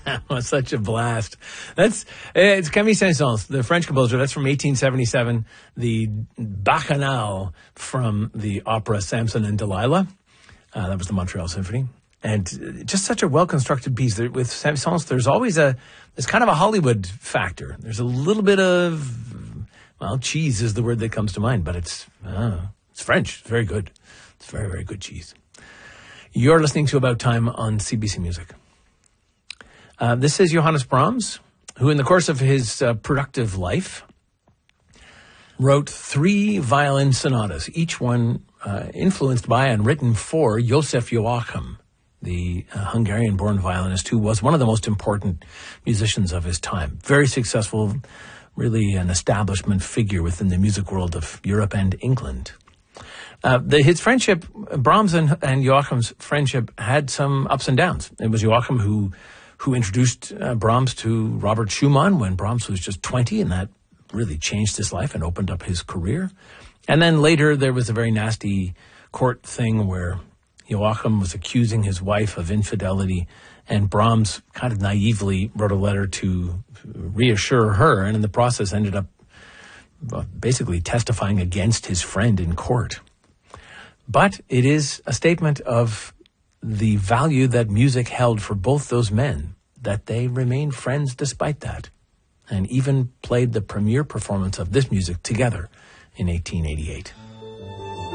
was such a blast. It's Camille Saint-Saëns, the French composer. That's from 1877. The Bacchanal from the opera Samson and Delilah. That was the Montreal Symphony. And just such a well-constructed piece. With Saint-Saëns, there's kind of a Hollywood factor. There's a little bit of, well, cheese is the word that comes to mind, but it's French. It's very good. It's very, very good cheese. You're listening to About Time on CBC Music. This is Johannes Brahms, who in the course of his productive life wrote 3 violin sonatas, each one influenced by and written for Joseph Joachim, the Hungarian-born violinist who was one of the most important musicians of his time. Very successful, really an establishment figure within the music world of Europe and England. His friendship, Brahms and Joachim's friendship, had some ups and downs. It was Joachim who introduced Brahms to Robert Schumann when Brahms was just 20, and that really changed his life and opened up his career. And then later there was a very nasty court thing where Joachim was accusing his wife of infidelity, and Brahms kind of naively wrote a letter to reassure her, and in the process ended up basically testifying against his friend in court. But it is a statement of the value that music held for both those men, that they remained friends despite that, and even played the premiere performance of this music together in 1888.